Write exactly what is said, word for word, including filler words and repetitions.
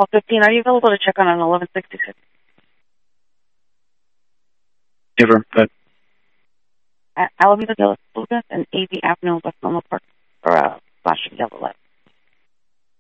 Hall fifteen, are you available to check on an eleven sixty-six? Never, but At Alameda de los Lucas and A V Avenue, West Menlo Park, or uh, flashing yellow light.